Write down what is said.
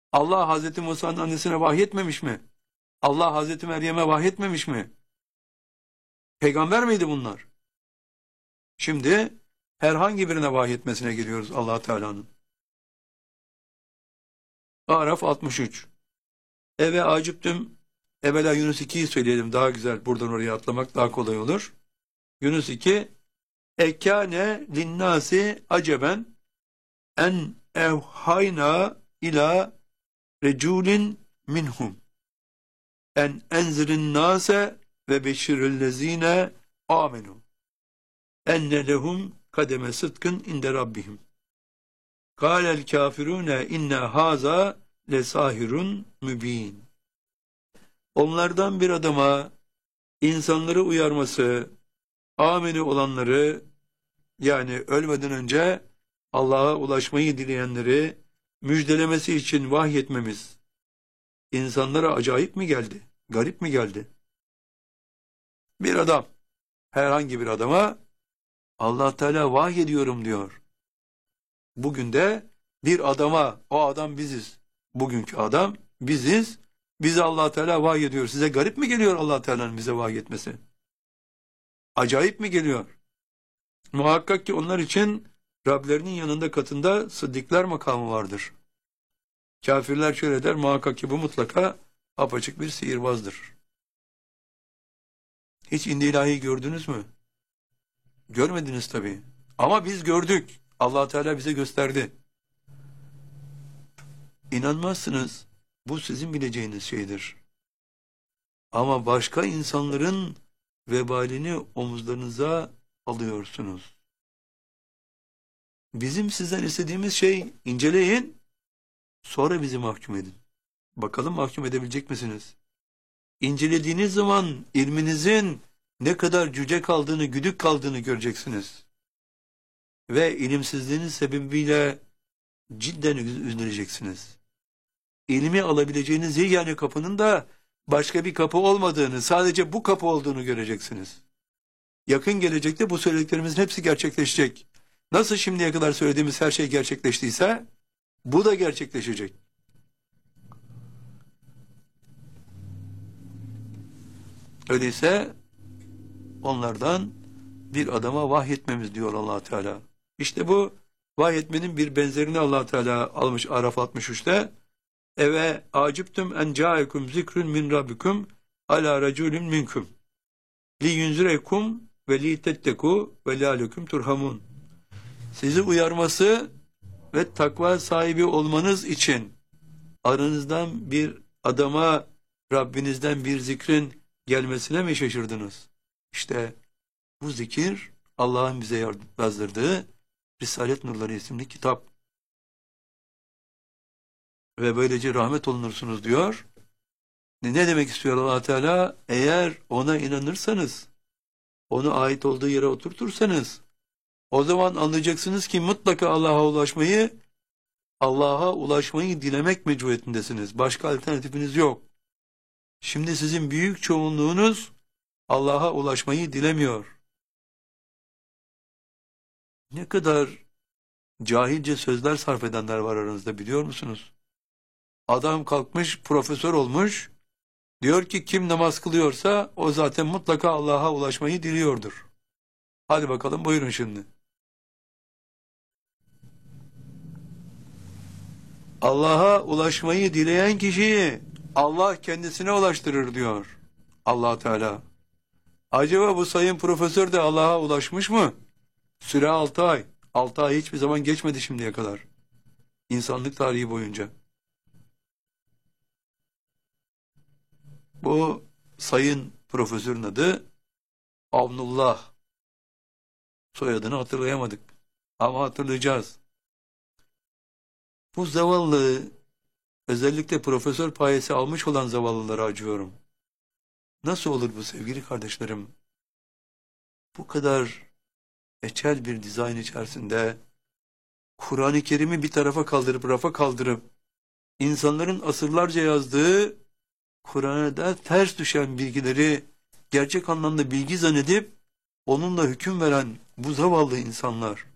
Allah Hazreti Musa'nın annesine vahyetmemiş mi? Allah Hazreti Meryem'e vahyetmemiş mi? Peygamber miydi bunlar? Şimdi herhangi birine vahyetmesine giriyoruz Allah Teala'nın. Araf 63. Eve acıptüm. Evvela Yunus 2'yi söyleyelim, daha güzel. Buradan oraya atlamak daha kolay olur. Yunus 2. Ekkâne linnâsi aceben en evhayna ila reculin minhum en enzirin nase ve beşirillezine amenu enne lehum kademe sıdkın inde rabbihim. Kâlel kâfirûne inne hâzâ lesâhirun mübîn. Onlardan bir adama insanları uyarması, ameli olanları, yani ölmeden önce Allah'a ulaşmayı dileyenleri müjdelemesi için vahyetmemiz insanlara acayip mi geldi? Garip mi geldi? Bir adam, herhangi bir adama Allah Teala vahyediyorum diyor. Bugün de bir adama, o adam biziz. Bugünkü adam biziz. Bize Allah Teala vahyediyor. Size garip mi geliyor Allah Teala'nın bize vahyetmesi? Acayip mi geliyor? Muhakkak ki onlar için Rablerinin yanında, katında sıddıklar makamı vardır. Kafirler şöyle der, muhakkak ki bu mutlaka apaçık bir sihirbazdır. Hiç indi ilahi gördünüz mü? Görmediniz tabii. Ama biz gördük. Allah Teala bize gösterdi. İnanmazsınız. Bu sizin bileceğiniz şeydir. Ama başka insanların vebalini omuzlarınıza alıyorsunuz. Bizim sizden istediğimiz şey, inceleyin, sonra bizi mahkum edin. Bakalım mahkum edebilecek misiniz? İncelediğiniz zaman ilminizin ne kadar cüce kaldığını, güdük kaldığını göreceksiniz. Ve ilimsizliğiniz sebebiyle cidden üzüleceksiniz. İlmi alabileceğiniz yegane kapının da başka bir kapı olmadığını, sadece bu kapı olduğunu göreceksiniz. Yakın gelecekte bu söylediklerimizin hepsi gerçekleşecek. Nasıl şimdiye kadar söylediğimiz her şey gerçekleştiyse, bu da gerçekleşecek. Öyleyse onlardan bir adama vahyetmemiz diyor Allah Teala. İşte bu vahyetmenin bir benzerini Allah Teala almış Araf 63'te. Eve aciptum en ca'ekum zikrun min rabbikum ala raculin minkum li yunzirekum ve li tetteku ve lalekum turhamun. Sizi uyarması ve takva sahibi olmanız için aranızdan bir adama Rabbinizden bir zikrin gelmesine mi şaşırdınız? İşte bu zikir Allah'ın bize yazdırdığı Risalet Nurları isimli kitap. Ve böylece rahmet olunursunuz diyor. Ne demek istiyor Allah Teala? Eğer ona inanırsanız, onu ait olduğu yere oturtursanız, o zaman anlayacaksınız ki mutlaka Allah'a ulaşmayı dilemek mecburiyetindesiniz. Başka alternatifiniz yok. Şimdi sizin büyük çoğunluğunuz Allah'a ulaşmayı dilemiyor. Ne kadar cahilce sözler sarf edenler var aranızda, biliyor musunuz? Adam kalkmış, profesör olmuş, diyor ki kim namaz kılıyorsa o zaten mutlaka Allah'a ulaşmayı diliyordur. Hadi bakalım, buyurun şimdi. Allah'a ulaşmayı dileyen kişiyi Allah kendisine ulaştırır diyor Allah Teala. Acaba bu sayın profesör de Allah'a ulaşmış mı? Süre 6 ay. 6 ay hiçbir zaman geçmedi şimdiye kadar. İnsanlık tarihi boyunca. Bu sayın profesörün adı Avnullah. Soyadını hatırlayamadık. Ama hatırlayacağız. Bu zavallı, özellikle profesör payesi almış olan zavallılara acıyorum. Nasıl olur bu sevgili kardeşlerim? Bu kadar eçel bir dizayn içerisinde Kur'an-ı Kerim'i bir tarafa kaldırıp, rafa kaldırıp, insanların asırlarca yazdığı Kur'an'a ters düşen bilgileri gerçek anlamda bilgi zannedip onunla hüküm veren bu zavallı insanlar